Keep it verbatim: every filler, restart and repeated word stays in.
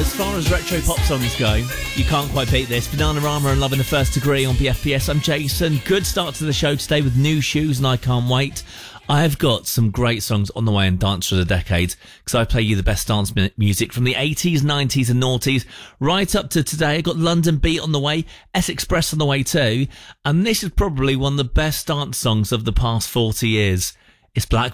As far as retro pop songs go, you can't quite beat this. Bananarama and Love in the First Degree on B F P S. I'm Jason. Good start to the show today with New Shoes, and I can't wait. I've got some great songs on the way in Dance for the Decade, because I play you the best dance mu- music from the eighties, nineties and noughties right up to today. I've got London Beat on the way, S-Express on the way too, and this is probably one of the best dance songs of the past forty years. It's Black